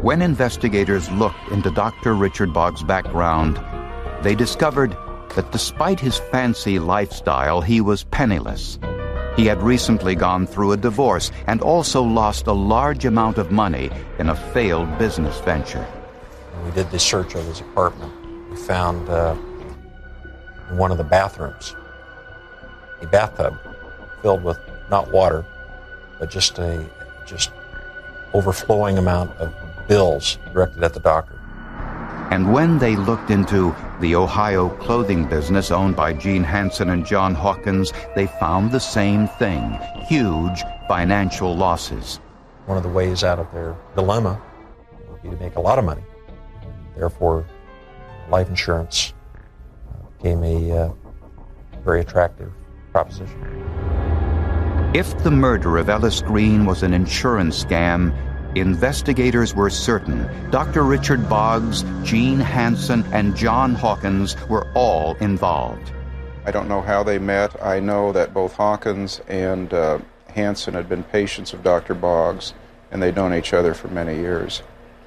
When investigators looked into Dr. Richard Boggs' background, they discovered that despite his fancy lifestyle, he was penniless. He had recently gone through a divorce and also lost a large amount of money in a failed business venture. When we did the search of his apartment, we found in one of the bathrooms a bathtub filled with not water, but just overflowing amount of bills directed at the doctor. And when they looked into the Ohio clothing business owned by Gene Hansen and John Hawkins, they found the same thing: huge financial losses. One of the ways out of their dilemma would be to make a lot of money. Therefore, life insurance became a very attractive proposition. If the murder of Ellis Green was an insurance scam, investigators were certain Dr. Richard Boggs, Gene Hansen, and John Hawkins were all involved. I don't know how they met. I know that both Hawkins and Hansen had been patients of Dr. Boggs, and they'd known each other for many years.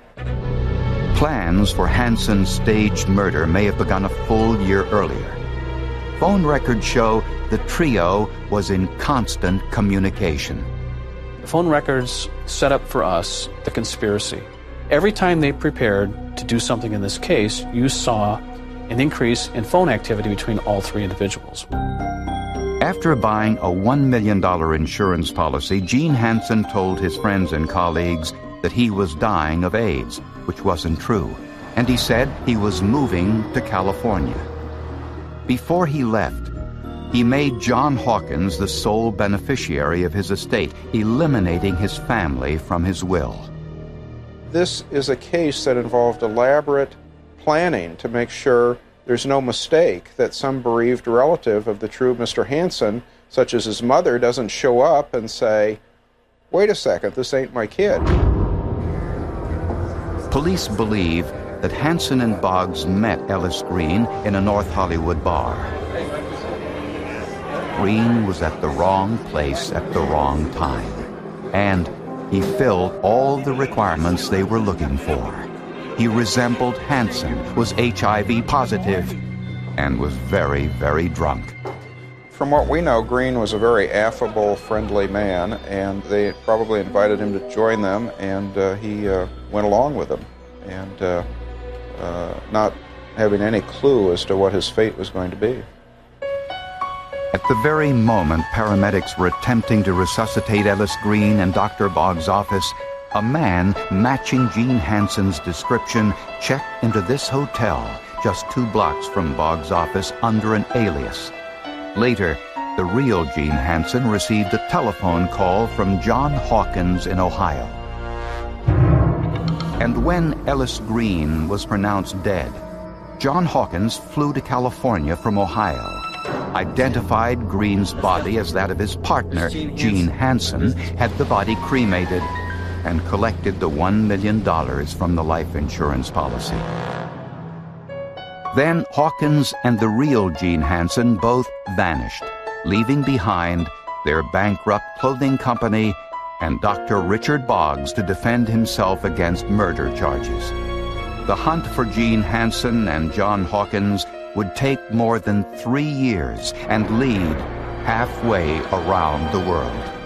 Plans for Hansen's staged murder may have begun a full year earlier. Phone records show the trio was in constant communication. The phone records set up for us the conspiracy. Every time they prepared to do something in this case, you saw an increase in phone activity between all three individuals. After buying a $1 million insurance policy, Gene Hansen told his friends and colleagues that he was dying of AIDS, which wasn't true, and he said he was moving to California. Before he left, he made John Hawkins the sole beneficiary of his estate, eliminating his family from his will. This is a case that involved elaborate planning to make sure there's no mistake that some bereaved relative of the true Mr. Hansen, such as his mother, doesn't show up and say, "Wait a second, this ain't my kid." Police believe that Hansen and Boggs met Ellis Green in a North Hollywood bar. Green was at the wrong place at the wrong time, and he filled all the requirements they were looking for. He resembled Hansen, was HIV positive, and was very, very drunk. From what we know, Green was a very affable, friendly man, and they probably invited him to join them, and he went along with them, and not having any clue as to what his fate was going to be. At the very moment paramedics were attempting to resuscitate Ellis Green in Dr. Boggs' office, a man matching Gene Hansen's description checked into this hotel just 2 blocks from Boggs' office under an alias. Later, the real Gene Hansen received a telephone call from John Hawkins in Ohio. And when Ellis Green was pronounced dead, John Hawkins flew to California from Ohio, identified Green's body as that of his partner, Gene Hansen, had the body cremated, and collected the $1 million from the life insurance policy. Then Hawkins and the real Gene Hansen both vanished, leaving behind their bankrupt clothing company and Dr. Richard Boggs to defend himself against murder charges. The hunt for Gene Hansen and John Hawkins would take more than 3 years and lead halfway around the world.